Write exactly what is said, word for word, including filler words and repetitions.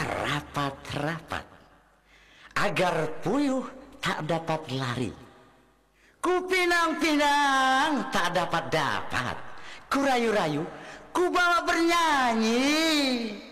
rapat-rapat agar puyuh tak dapat lari. Ku pinang-pinang tak dapat-dapat, ku rayu-rayu, ku bawa bernyanyi.